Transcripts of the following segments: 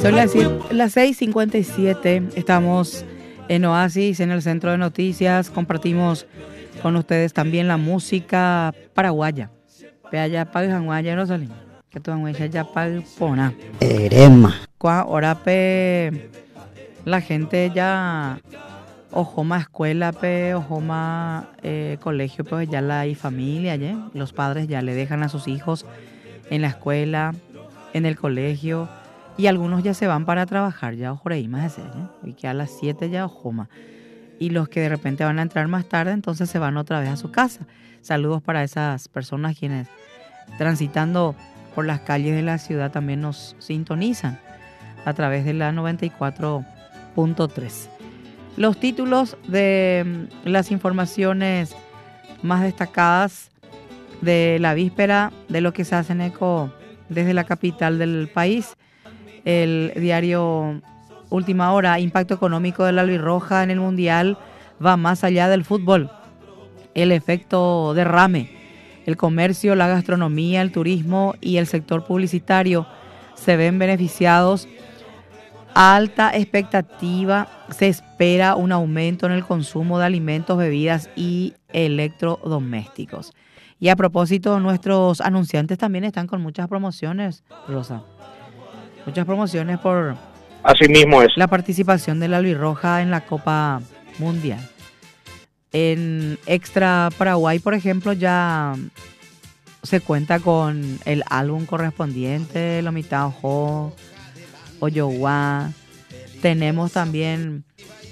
Son las 6:57. Estamos en Oasis, en el Centro de Noticias. Compartimos con ustedes también la música paraguaya. Pe allá paga guaya no salimos. Que tu anguaya ya paga pona. Erema. Ahora pe la gente ya ojo más escuela pe ojo más colegio pues ya la hay familia ya. Los padres ya le dejan a sus hijos en la escuela, en el colegio. Y algunos ya se van para trabajar, ya ojo ahí más ese, y que a las 7 ya ojo más. Y los que de repente van a entrar más tarde, entonces se van otra vez a su casa. Saludos para esas personas quienes transitando por las calles de la ciudad también nos sintonizan a través de la 94.3. Los títulos de las informaciones más destacadas de la víspera de lo que se hacen eco desde la capital del país. El diario Última Hora, impacto económico de la albirroja en el Mundial va más allá del fútbol. El efecto derrame, el comercio, la gastronomía, el turismo y el sector publicitario se ven beneficiados. Alta expectativa, se espera un aumento en el consumo de alimentos, bebidas y electrodomésticos. Y a propósito, nuestros anunciantes también están con muchas promociones, Rosa. Muchas promociones por así mismo es la participación de la albirroja en la Copa Mundial. En Extra Paraguay, por ejemplo, ya se cuenta con el álbum correspondiente, Lomita Ojo, Oyoguá. Tenemos también,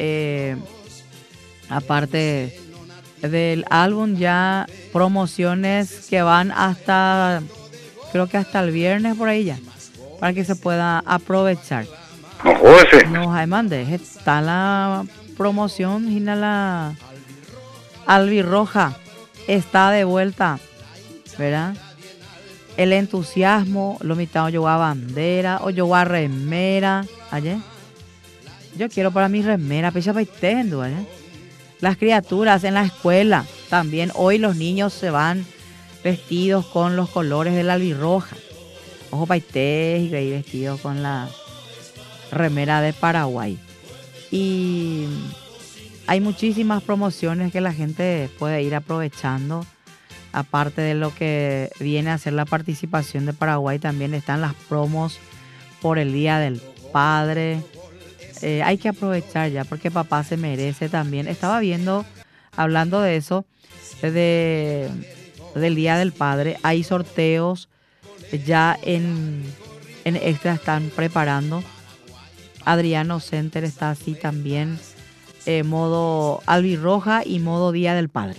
aparte del álbum, ya promociones que van hasta, creo que hasta el viernes por ahí ya, para que se pueda aprovechar. No, Jaime, está la promoción, Gina, la albirroja está de vuelta, ¿verdad? El entusiasmo, lo mitad Oyoguá bandera, Oyoguá remera, ayer. Yo quiero para mi remera, pecha paitendo, ¿eh? Las criaturas en la escuela, también hoy los niños se van vestidos con los colores de la albirroja. Ojo paité y vestido con la remera de Paraguay. Y hay muchísimas promociones que la gente puede ir aprovechando. Aparte de lo que viene a ser la participación de Paraguay, también están las promos por el Día del Padre. Hay que aprovechar ya porque papá se merece también. Estaba viendo, hablando de eso, del Día del Padre, hay sorteos. Ya en Extra están preparando. Adriano Center está así también. Modo albirroja y modo Día del Padre.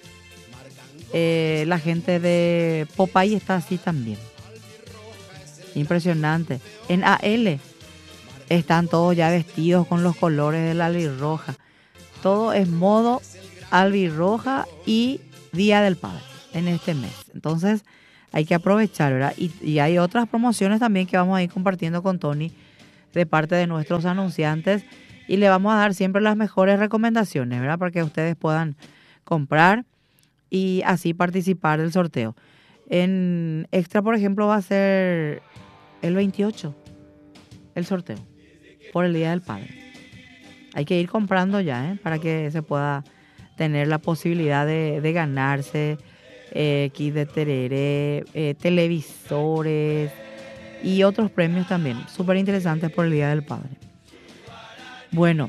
La gente de Popeye está así también. Impresionante. En AL están todos ya vestidos con los colores de la albirroja. Todo es modo albirroja y Día del Padre en este mes. Entonces hay que aprovechar, ¿verdad? Y hay otras promociones también que vamos a ir compartiendo con Tony de parte de nuestros anunciantes y le vamos a dar siempre las mejores recomendaciones, ¿verdad? Para que ustedes puedan comprar y así participar del sorteo. En Extra, por ejemplo, va a ser el 28 el sorteo por el Día del Padre. Hay que ir comprando ya, para que se pueda tener la posibilidad de ganarse kit de tereré, televisores y otros premios también, súper interesantes por el Día del Padre. Bueno,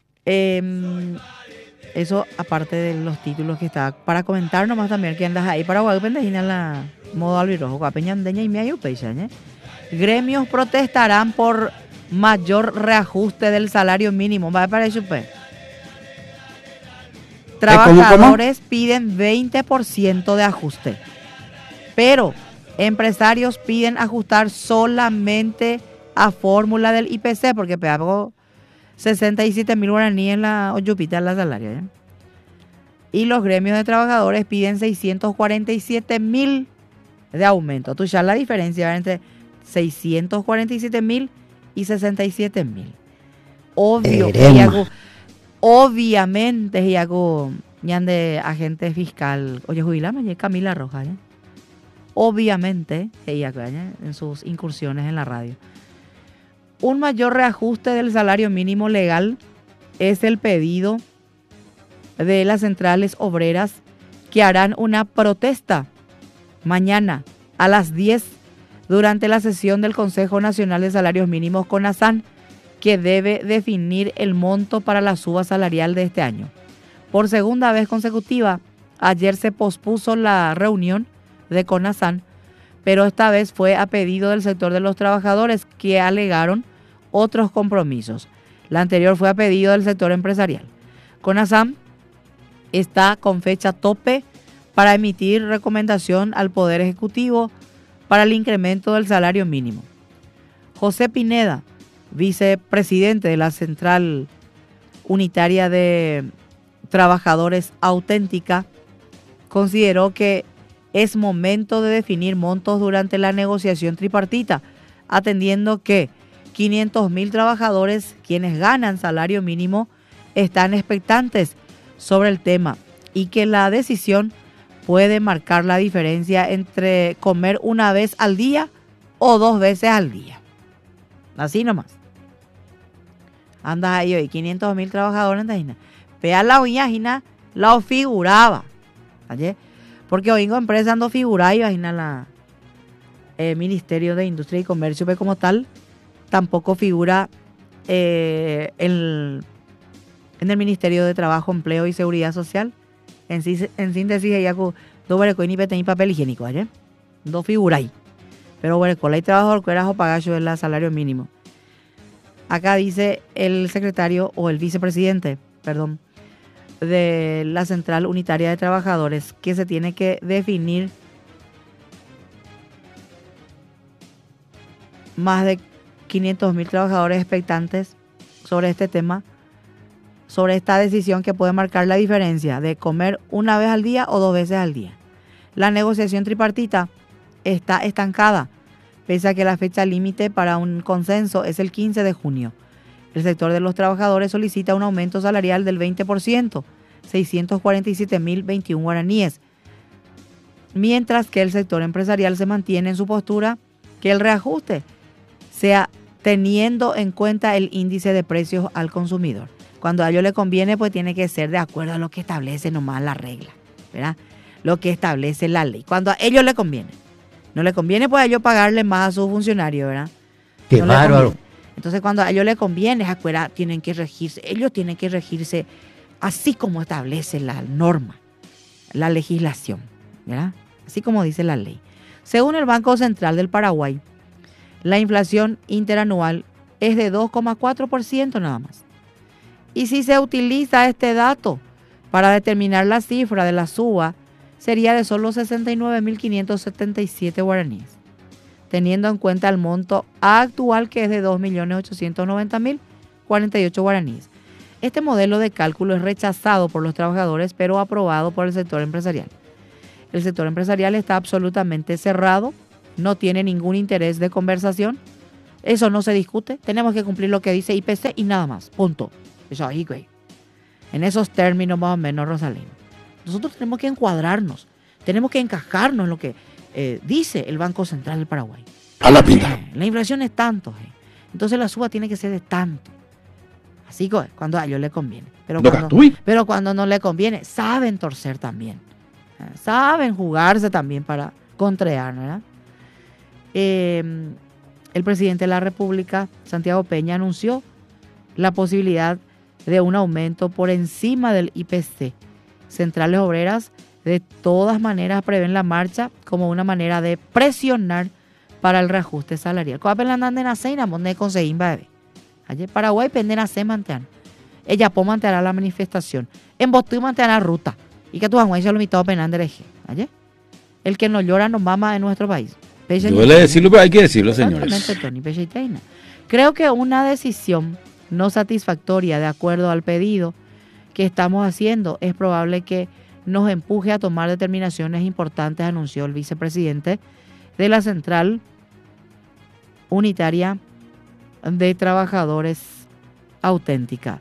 eso aparte de los títulos que está para comentar nomás también que andas ahí para Guadalupendejina la modo albirrojo, Guapeñandeña y Miayo Peixa, Gremios protestarán por mayor reajuste del salario mínimo. ¿Va para eso, pues? Trabajadores piden 20% de ajuste, pero empresarios piden ajustar solamente a fórmula del IPC, porque pagó 67.000 guaraníes en la Oyupita en la salaria. Y los gremios de trabajadores piden 647.000 de aumento. Tú ya la diferencia entre 647.000 y 67.000. Obvio, obviamente, y hago de agente fiscal. Oye, jubilame, Camila Rojas, obviamente, ella en sus incursiones en la radio. Un mayor reajuste del salario mínimo legal es el pedido de las centrales obreras que harán una protesta mañana a las 10 durante la sesión del Consejo Nacional de Salarios Mínimos CONASAN, que debe definir el monto para la suba salarial de este año. Por segunda vez consecutiva, ayer se pospuso la reunión de CONASAN, pero esta vez fue a pedido del sector de los trabajadores, que alegaron otros compromisos. La anterior fue a pedido del sector empresarial. CONASAN está con fecha tope para emitir recomendación al Poder Ejecutivo para el incremento del salario mínimo. José Pineda, vicepresidente de la Central Unitaria de Trabajadores Auténtica, consideró que es momento de definir montos durante la negociación tripartita, atendiendo que 500.000 trabajadores, quienes ganan salario mínimo, están expectantes sobre el tema y que la decisión puede marcar la diferencia entre comer una vez al día o 2 veces al día. Así nomás. Anda ahí hoy, 500.000 trabajadores, vea la uña, la figuraba. ¿Ayer? Porque hoy en empresa ando figurada, imagina la Ministerio de Industria y Comercio, pero como tal, tampoco figura en el Ministerio de Trabajo, Empleo y Seguridad Social. En síntesis, ella con doble coin y petén papel higiénico, ¿ayer? No figura ahí. Pero bueno, con el trabajador que era o pagallo el salario mínimo. Acá dice el secretario o el vicepresidente, perdón, de la Central Unitaria de Trabajadores, que se tiene que definir más de 500.000 trabajadores expectantes sobre este tema, sobre esta decisión que puede marcar la diferencia de comer una vez al día o 2 veces al día. La negociación tripartita está estancada, pese a que la fecha límite para un consenso es el 15 de junio. El sector de los trabajadores solicita un aumento salarial del 20%, 647.021 guaraníes, mientras que el sector empresarial se mantiene en su postura que el reajuste sea teniendo en cuenta el índice de precios al consumidor. Cuando a ellos le conviene, pues tiene que ser de acuerdo a lo que establece nomás la regla, ¿verdad? Lo que establece la ley. Cuando a ellos le conviene. No le conviene, pues a ellos pagarle más a sus funcionarios, ¿verdad? ¡Qué bárbaro! Entonces, cuando a ellos le conviene, acuerda, tienen que regirse, ellos tienen que regirse así como establece la norma, la legislación, ¿verdad? Así como dice la ley. Según el Banco Central del Paraguay, la inflación interanual es de 2,4% nada más. Y si se utiliza este dato para determinar la cifra de la suba, sería de solo 69.577 guaraníes, teniendo en cuenta el monto actual, que es de 2.890.048 guaraníes. Este modelo de cálculo es rechazado por los trabajadores, pero aprobado por el sector empresarial. El sector empresarial está absolutamente cerrado, no tiene ningún interés de conversación. Eso no se discute. Tenemos que cumplir lo que dice IPC y nada más. Punto. Eso ahí, güey. En esos términos más o menos, Rosalín. Nosotros tenemos que encuadrarnos. Tenemos que encajarnos en lo que dice el Banco Central del Paraguay. A la pinta. La inflación es tanto. Entonces la suba tiene que ser de tanto. Así que cuando a ellos le conviene. Pero cuando no le conviene, saben torcer también. Saben jugarse también para contraer, ¿verdad? El presidente de la República, Santiago Peña, anunció la posibilidad de un aumento por encima del IPC. Centrales obreras de todas maneras prevén la marcha como una manera de presionar para el reajuste salarial. Ayer Paraguay pendena se mantean. Ella po mantener la manifestación. En Botú mantener la ruta. Y que tu aguay se lo mitad penando de eje. Ayer. El que no llora no mama en nuestro país. Duele decirlo, pero hay que decirlo, señores. Creo que una decisión no satisfactoria de acuerdo al pedido que estamos haciendo es probable que nos empuje a tomar determinaciones importantes, anunció el vicepresidente de la Central Unitaria de Trabajadores Auténtica.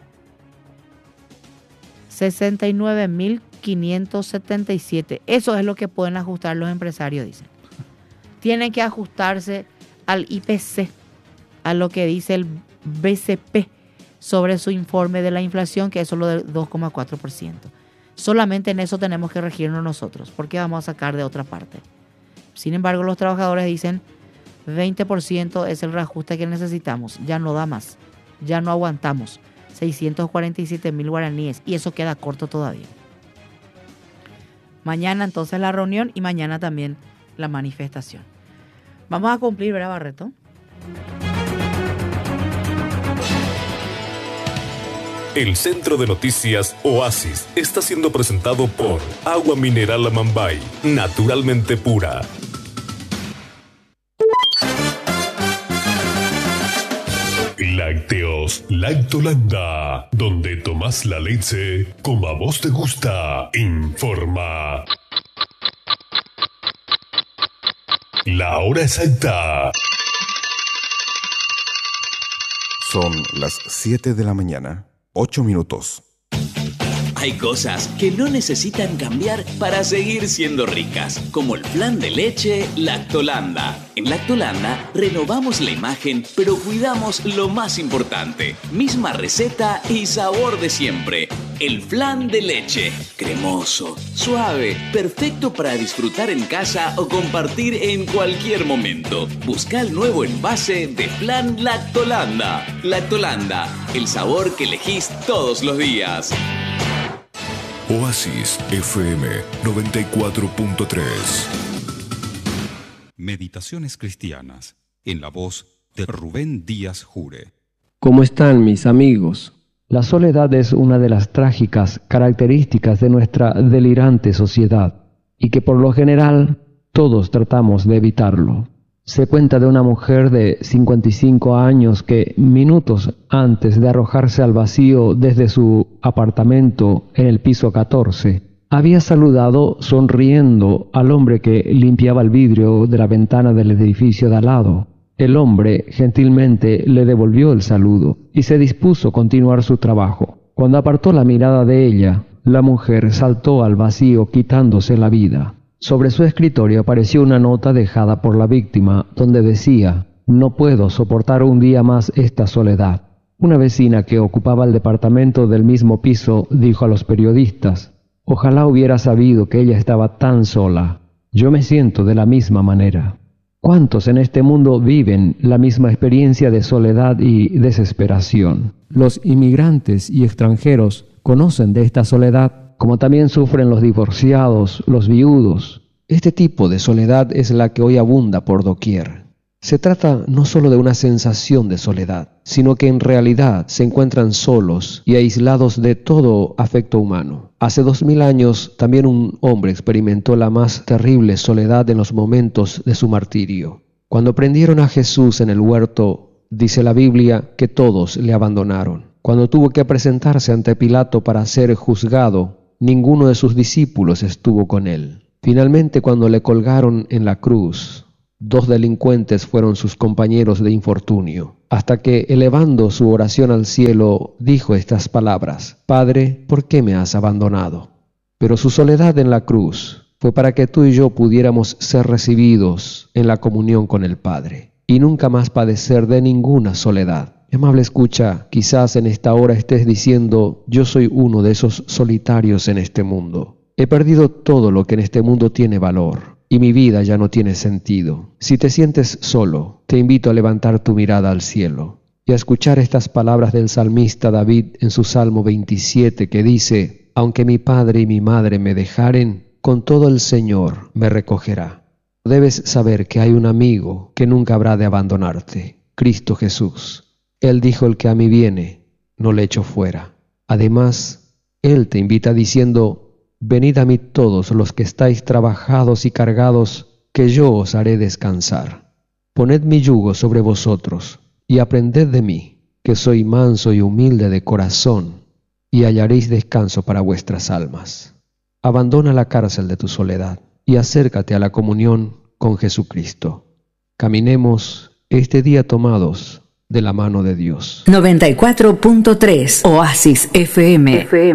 69.577. Eso es lo que pueden ajustar los empresarios, dicen. Tienen que ajustarse al IPC. a lo que dice el BCP sobre su informe de la inflación, que es solo del 2,4%. Solamente en eso tenemos que regirnos nosotros, porque vamos a sacar de otra parte. Sin embargo, los trabajadores dicen 20% es el reajuste que necesitamos, ya no da más, ya no aguantamos. 647.000 guaraníes, y eso queda corto todavía. Mañana entonces la reunión y mañana también la manifestación. Vamos a cumplir, ¿verdad, Barreto? El Centro de Noticias Oasis está siendo presentado por Agua Mineral Amambay, naturalmente pura. Lácteos Lactolanda, donde tomás la leche como a vos te gusta. Informa. La hora exacta. Son las 7 de la mañana, 8 minutos. Hay cosas que no necesitan cambiar para seguir siendo ricas, como el flan de leche Lactolanda. En Lactolanda renovamos la imagen, pero cuidamos lo más importante. Misma receta y sabor de siempre. El flan de leche, cremoso, suave, perfecto para disfrutar en casa o compartir en cualquier momento. Busca el nuevo envase de flan Lactolanda. Lactolanda, el sabor que elegís todos los días. Oasis FM 94.3. Meditaciones cristianas, en la voz de Rubén Díaz Jure. ¿Cómo están mis amigos? La soledad es una de las trágicas características de nuestra delirante sociedad y que por lo general todos tratamos de evitarlo. Se cuenta de una mujer de 55 años que minutos antes de arrojarse al vacío desde su apartamento en el piso 14, había saludado sonriendo al hombre que limpiaba el vidrio de la ventana del edificio de al lado. El hombre gentilmente le devolvió el saludo y se dispuso a continuar su trabajo. Cuando apartó la mirada de ella, la mujer saltó al vacío quitándose la vida. Sobre su escritorio apareció una nota dejada por la víctima donde decía: «No puedo soportar un día más esta soledad». Una vecina que ocupaba el departamento del mismo piso dijo a los periodistas: «Ojalá hubiera sabido que ella estaba tan sola. Yo me siento de la misma manera». ¿Cuántos en este mundo viven la misma experiencia de soledad y desesperación? Los inmigrantes y extranjeros conocen de esta soledad, como también sufren los divorciados, los viudos. Este tipo de soledad es la que hoy abunda por doquier. Se trata no solo de una sensación de soledad, sino que en realidad se encuentran solos y aislados de todo afecto humano. Hace 2000 años también un hombre experimentó la más terrible soledad en los momentos de su martirio. Cuando prendieron a Jesús en el huerto, dice la Biblia que todos le abandonaron. Cuando tuvo que presentarse ante Pilato para ser juzgado, ninguno de sus discípulos estuvo con él. Finalmente, cuando le colgaron en la cruz, 2 delincuentes fueron sus compañeros de infortunio, hasta que, elevando su oración al cielo, dijo estas palabras: «Padre, ¿por qué me has abandonado?». Pero su soledad en la cruz fue para que tú y yo pudiéramos ser recibidos en la comunión con el Padre y nunca más padecer de ninguna soledad. Mi amable escucha, quizás en esta hora estés diciendo: «Yo soy uno de esos solitarios en este mundo. He perdido todo lo que en este mundo tiene valor y mi vida ya no tiene sentido». Si te sientes solo, te invito a levantar tu mirada al cielo y a escuchar estas palabras del salmista David en su Salmo 27, que dice: «Aunque mi padre y mi madre me dejaren, con todo el Señor me recogerá». Debes saber que hay un amigo que nunca habrá de abandonarte: Cristo Jesús. Él dijo: «El que a mí viene, no le echo fuera». Además, Él te invita diciendo: «Venid a mí todos los que estáis trabajados y cargados, que yo os haré descansar. Poned mi yugo sobre vosotros, y aprended de mí, que soy manso y humilde de corazón, y hallaréis descanso para vuestras almas». Abandona la cárcel de tu soledad y acércate a la comunión con Jesucristo. Caminemos este día tomados de la mano de Dios. 94.3 Oasis FM.